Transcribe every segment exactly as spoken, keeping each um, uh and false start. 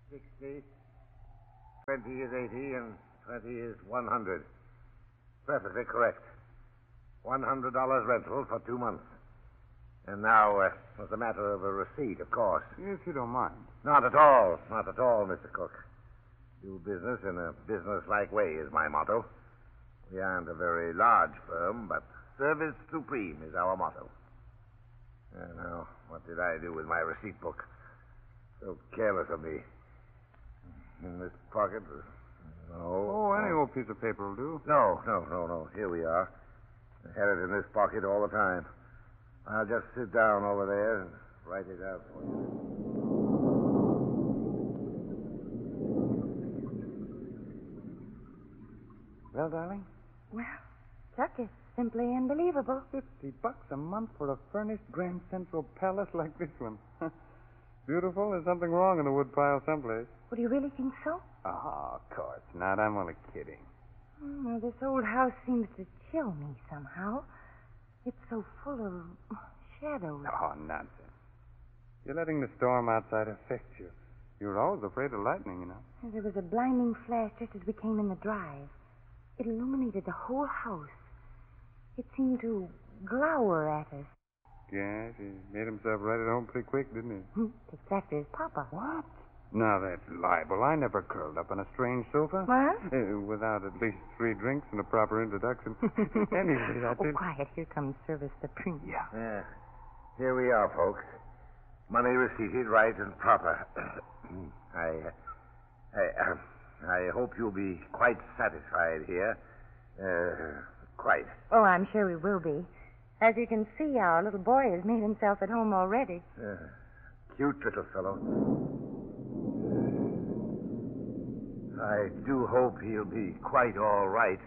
sixty. twenty is eighty, and twenty is one hundred. Perfectly correct. one hundred dollars rental for two months. And now, uh, it's a matter of a receipt, of course. If you don't mind. Not at all. Not at all, Mister Cook. Do business in a business-like way is my motto. We aren't a very large firm, but service supreme is our motto. And now, what did I do with my receipt book? So careless of me. In this pocket? No. Oh, any old piece of paper will do. No, no, no, no. Here we are. I had it in this pocket all the time. I'll just sit down over there and write it out for you. Well, darling? Well, Chuck, it's simply unbelievable. Fifty bucks a month for a furnished Grand Central Palace like this one. Beautiful. There's something wrong in the woodpile someplace. Well, do you really think so? Oh, of course not. I'm only kidding. Mm, well, this old house seems to chill me somehow. It's so full of shadows. Oh, nonsense. You're letting the storm outside affect you. You were always afraid of lightning, you know. There was a blinding flash just as we came in the drive. It illuminated the whole house. It seemed to glower at us. Yes, he made himself right at home pretty quick, didn't he? Just after his papa. What? Now, that's libel. I never curled up on a strange sofa. What? Uh, without at least three drinks and a proper introduction. Anyway, I Oh, think... quiet. Here comes Service Supreme. Yeah. Yeah. Here we are, folks. Money receipted right and proper. I, I, uh, I hope you'll be quite satisfied here. Uh, quite. Oh, I'm sure we will be. As you can see, our little boy has made himself at home already. Uh, cute little fellow. I do hope he'll be quite all right.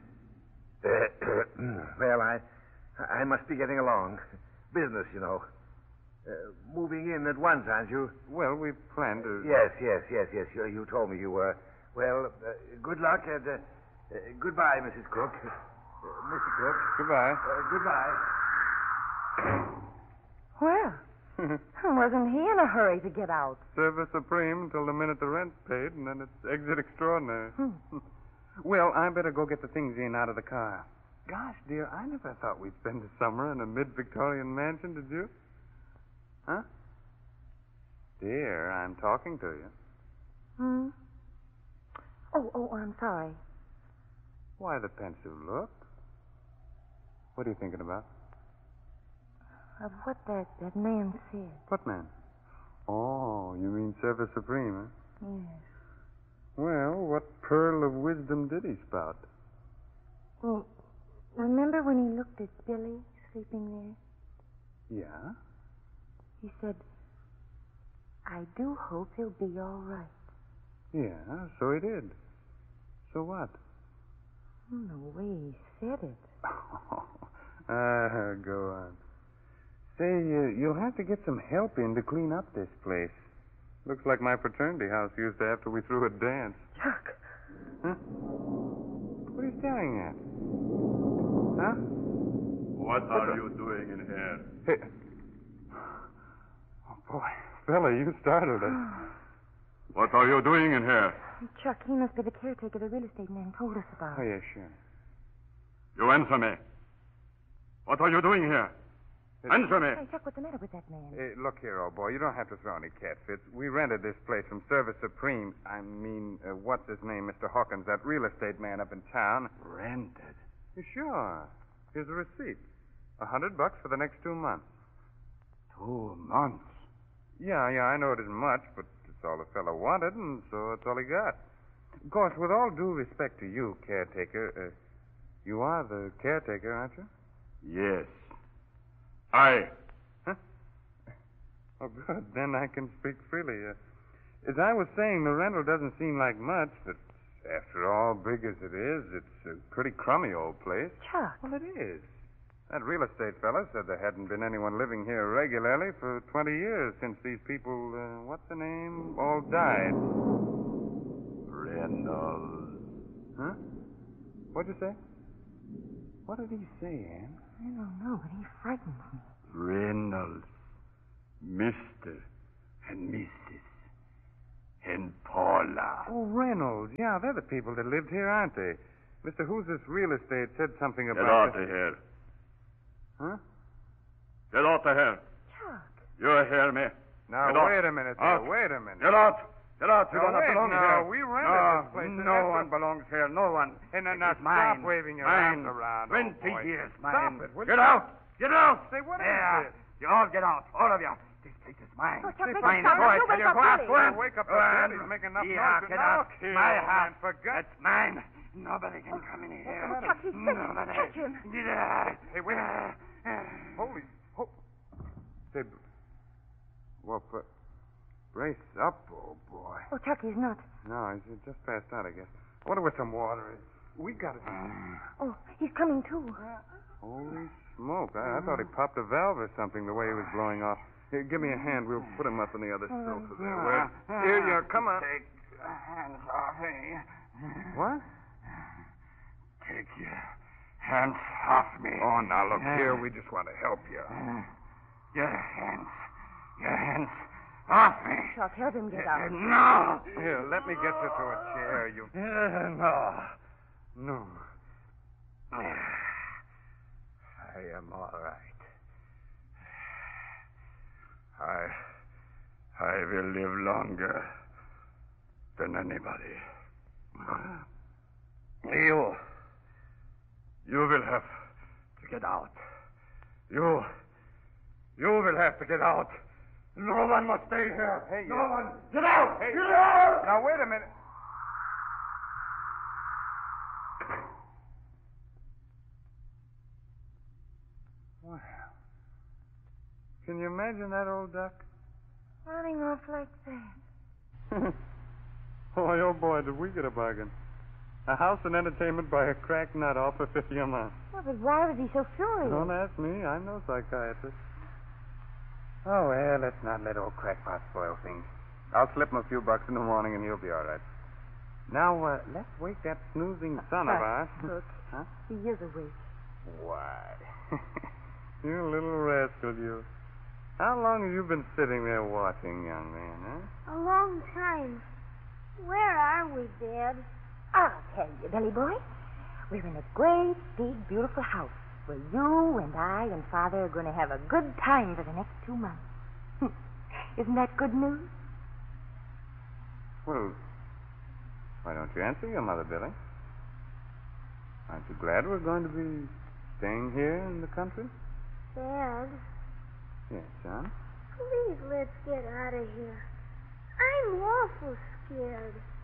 Well, I, I must be getting along. Business, you know. Uh, moving in at once, aren't you? Well, we planned to... Yes, yes, yes, yes. You, you told me you were. Well, uh, good luck and uh, uh, goodbye, Missus Cook. Uh, Mister Cook. Goodbye. Uh, goodbye. Well, wasn't he in a hurry to get out? Service supreme till the minute the rent's paid, and then it's exit extraordinary. Well, I better go get the things in out of the car. Gosh, dear, I never thought we'd spend the summer in a mid-Victorian mansion, did you? Huh? Dear, I'm talking to you. Hmm? Oh, oh, I'm sorry. Why the pensive look? What are you thinking about? Of what that, that man said. What man? Oh, you mean Service Supreme, huh? Yes. Well, what pearl of wisdom did he spout? Well, remember when he looked at Billy sleeping there? Yeah? He said, I do hope he'll be all right. Yeah, so he did. So what? Hmm, the way he said it. Ah, go on. Say, uh, you'll have to get some help in to clean up this place. Looks like my fraternity house used to after we threw a dance. Chuck. Huh? What are you staring at? Huh? What are you doing in here? Hey. Oh, boy. Fella, you startled us. What are you doing in here? Chuck, he must be the caretaker the real estate man told us about. Oh, yeah, sure. You answer me. What are you doing here? Answer me. Hey, Chuck, what's the matter with that man? Hey, look here, old boy. You don't have to throw any cat fits. We rented this place from Service Supreme. I mean, uh, what's his name, Mister Hawkins, that real estate man up in town. Rented? Yeah, sure. Here's a receipt. A hundred bucks for the next two months. Two months. Yeah, yeah, I know it isn't much, but it's all the fellow wanted, and so it's all he got. Of course, with all due respect to you, caretaker, uh, you are the caretaker, aren't you? Yes. I. Huh? Oh, good. Then I can speak freely. Uh, as I was saying, the rental doesn't seem like much, but after all, big as it is, it's a pretty crummy old place. Chuck. Well, it is. That real estate fella said there hadn't been anyone living here regularly for twenty years since these people, uh, what's the name, all died. Reynolds. Huh? What'd you say? What did he say, Ann? I don't know, but he frightens me. Reynolds. Mister and Missus And Oh, Reynolds. Yeah, they're the people that lived here, aren't they? Mister Who's this real estate said something Get about... out the- of here. Huh? Get out of here. Chuck. You hear me? Now, Get out. wait a minute, Out. sir. Wait a minute. Get out. Get out. You Now, do not wait, belong now, here. we rented no, this place, and No that's one the- belongs here. No one. Hey, now, It now, is stop mine. waving your mine. arms around, old Twenty boy. years, Stop mine. it, will Get you? out. Get out. Say, what is There. this? You all get out. All of you. This place is mine. Oh, Chuck, make mine. it stop. Go ahead. You Tell wake you up go out. Billy. Go on. Now, wake up Go the on. Billy. He's making enough yeah, noise. get Now, out. kill, My man, house. forget- That's mine. Nobody can come in here. Oh, Chuck, he's sick. Nobody. Catch him. Get out. Hey, wait a minute. Holy... Ho- Say, well, but... Brace up, old boy. Oh, Chuck, he's not. No, he's just passed out, I guess. I wonder where some water is. We got it. Oh, he's coming too. Holy smoke. I, I thought he popped a valve or something the way he was blowing off. Here, give me a hand. We'll put him up on the other All right. sofa there. Where- Here you are. Come on. Take your hands off me. What? Take your hands off me. Oh, now, look here. We just want to help you. Your hands. Your hands off me. Chuck, help him get out. No. Here, let me get you to a chair, you... Uh, no. No. I am all right. I... I will live longer than anybody. You... You will have to get out. You... You will have to get out. No one must stay here. Hey, no you- one. Get out! Hey. Get out! Now, wait a minute. Wow. Can you imagine that, old duck? Running off like that. Boy, oh boy, did we get a bargain. A house and entertainment by a crack nut off for fifty a month. Well, but why was he so furious? Don't ask me. I'm no psychiatrist. Oh, well, let's not let old crackpot spoil things. I'll slip him a few bucks in the morning and he'll be all right. Now, uh, let's wake that snoozing son of Chuck, ours. Look, Huh? he is awake. Why? You little rascal, you. How long have you been sitting there watching, young man, huh? A long time. Where are we, Dad? I'll tell you, Billy boy. We're in a great, big, beautiful house where you and I and Father are going to have a good time for the next two months. Isn't that good news? Well, why don't you answer your mother, Billy? Aren't you glad we're going to be staying here in the country? Dad, Yes, son. please let's get out of here. I'm awful scared.